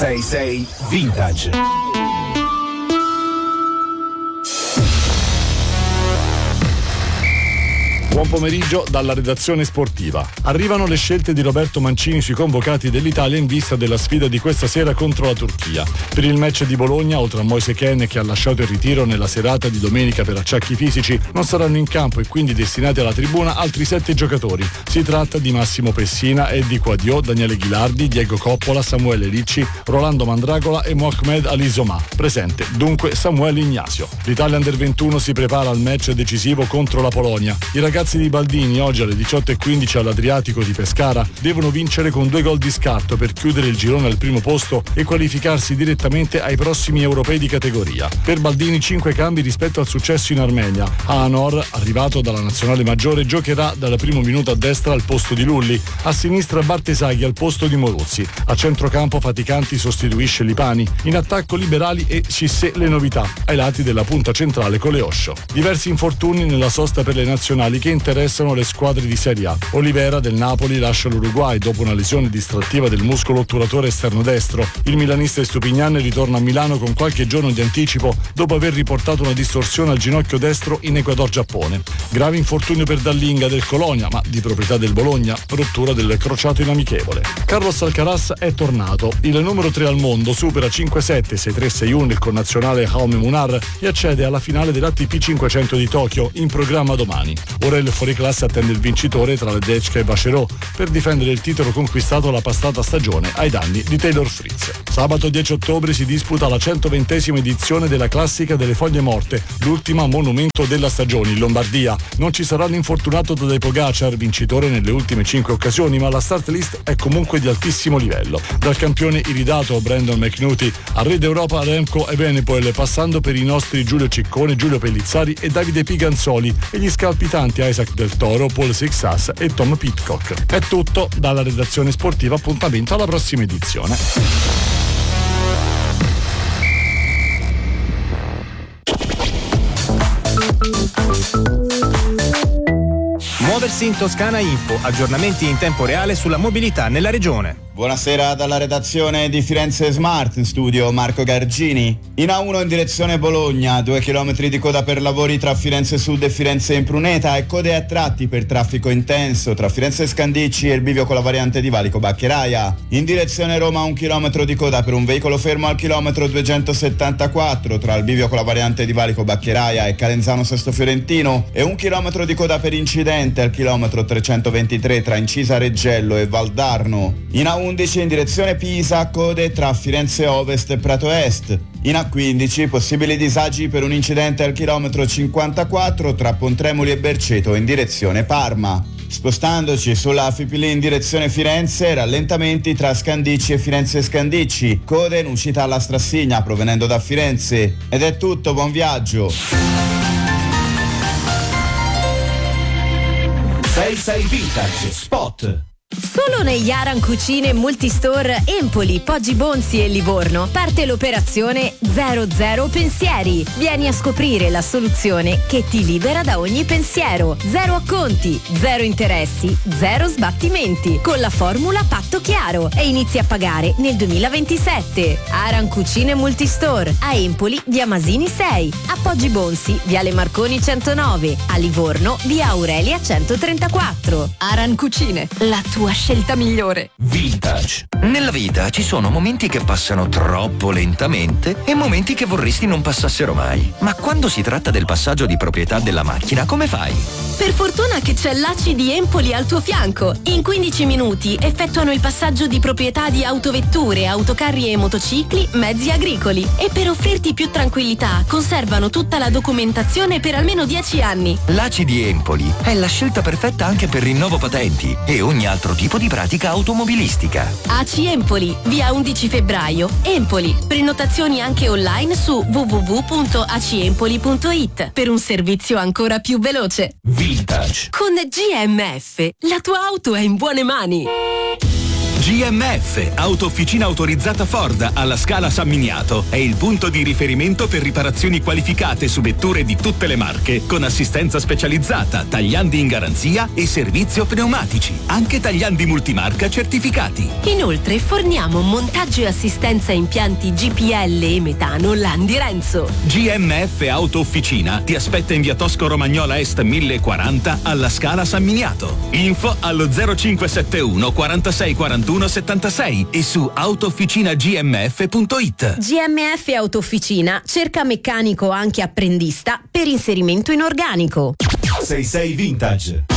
666 Vintage. Buon pomeriggio dalla redazione sportiva. Arrivano le scelte di Roberto Mancini sui convocati dell'Italia in vista della sfida di questa sera contro la Turchia. Per il match di Bologna, oltre a Moise Kean, che ha lasciato il ritiro nella serata di domenica per acciacchi fisici, non saranno in campo e quindi destinati alla tribuna altri 7 giocatori. Si tratta di Massimo Pessina, Eddie Quadio, Daniele Ghilardi, Diego Coppola, Samuele Ricci, Rolando Mandragola e Mohamed Ali Zomà. Presente dunque Samuele Ignazio. L'Italia Under 21 si prepara al match decisivo contro la Polonia. I ragazzi di Baldini oggi alle 18:15 all'Adriatico di Pescara devono vincere con 2 gol di scarto per chiudere il girone al primo posto e qualificarsi direttamente ai prossimi europei di categoria. Per Baldini 5 cambi rispetto al successo in Armenia. Anor, arrivato dalla nazionale maggiore, giocherà dal primo minuto a destra al posto di Lulli, a sinistra Bartesaghi al posto di Moruzzi. A centrocampo Faticanti sostituisce Lipani, in attacco Liberali e Cissé le novità, ai lati della punta centrale Coleoscio. Diversi infortuni nella sosta per le nazionali che interessano le squadre di Serie A. Olivera del Napoli lascia l'Uruguay dopo una lesione distrattiva del muscolo otturatore esterno destro. Il milanista Estupignan ritorna a Milano con qualche giorno di anticipo dopo aver riportato una distorsione al ginocchio destro in Ecuador, Giappone. Grave infortunio per Dallinga del Colonia, ma di proprietà del Bologna, rottura del crociato in amichevole. Carlos Alcaraz è tornato. Il numero 3 al mondo supera 5-7, 6-3, 6-1 il connazionale Jaume Munar e accede alla finale dell'ATP 500 di Tokyo, in programma domani. Ora il fuoriclasse attende il vincitore tra Ledecky e Vacherot per difendere il titolo conquistato la passata stagione ai danni di Taylor Fritz. Sabato 10 ottobre si disputa la 120esima edizione della Classica delle Foglie Morte, l'ultima monumento della stagione in Lombardia. Non ci sarà l'infortunato Tadej Pogacar, vincitore nelle ultime 5 occasioni, ma la start list è comunque di altissimo livello. Dal campione iridato Brandon McNulty al re d'Europa Remco Evenepoel, passando per i nostri Giulio Ciccone, Giulio Pellizzari e Davide Piganzoli e gli scalpitanti Isaac Del Toro, Paul Sixas e Tom Pidcock. È tutto dalla redazione sportiva, appuntamento alla prossima edizione. Muoversi in Toscana Info, aggiornamenti in tempo reale sulla mobilità nella regione. Buonasera dalla redazione di Firenze Smart, in studio Marco Gargini. In A1 in direzione Bologna, 2 chilometri di coda per lavori tra Firenze Sud e Firenze Impruneta e code a tratti per traffico intenso tra Firenze Scandicci e il bivio con la variante di Valico Baccheraia. In direzione Roma 1 chilometro di coda per un veicolo fermo al chilometro 274 tra il bivio con la variante di Valico Baccheraia e Calenzano Sesto Fiorentino e 1 chilometro di coda per incidente al chilometro 323 tra Incisa Reggello e Valdarno. In A11 in direzione Pisa, code tra Firenze Ovest e Prato Est. In A15 possibili disagi per un incidente al chilometro 54 tra Pontremoli e Berceto in direzione Parma. Spostandoci sulla Fipili in direzione Firenze, rallentamenti tra Scandicci e Firenze Scandicci, code in uscita alla Strassigna provenendo da Firenze. Ed è tutto, buon viaggio. 66 Vintage Spot. Solo negli Aran Cucine Multistore Empoli, Poggi Bonzi e Livorno parte l'operazione 00 Pensieri. Vieni a scoprire la soluzione che ti libera da ogni pensiero. 0 acconti, 0 interessi, 0 sbattimenti, con la formula patto chiaro, e inizi a pagare nel 2027. Aran Cucine Multistore a Empoli, via Masini 6, a Poggi Bonzi, viale Marconi 109, a Livorno, via Aurelia 134. Aran Cucine, la tua scelta migliore. Vintage. Nella vita ci sono momenti che passano troppo lentamente e momenti che vorresti non passassero mai. Ma quando si tratta del passaggio di proprietà della macchina, come fai? Per fortuna che c'è l'ACI di Empoli al tuo fianco. In 15 minuti effettuano il passaggio di proprietà di autovetture, autocarri e motocicli, mezzi agricoli. E per offrirti più tranquillità, conservano tutta la documentazione per almeno 10 anni. L'ACI di Empoli è la scelta perfetta anche per rinnovo patenti e ogni altro tipo di pratica automobilistica. ACI Empoli, via 11 febbraio, Empoli. Prenotazioni anche online su www.aciempoli.it per un servizio ancora più veloce. Vintage. Con GMF, la tua auto è in buone mani. GMF, autofficina autorizzata Ford alla Scala San Miniato, è il punto di riferimento per riparazioni qualificate su vetture di tutte le marche, con assistenza specializzata, tagliandi in garanzia e servizio pneumatici, anche tagliandi multimarca certificati. Inoltre forniamo montaggio e assistenza a impianti GPL e metano Landi Renzo. GMF Autofficina ti aspetta in via Tosco Romagnola Est 1040 alla Scala San Miniato. Info allo 0571 46 41 76 e su autofficinagmf.it. GMF Autofficina cerca meccanico anche apprendista per inserimento in organico. 66 Vintage.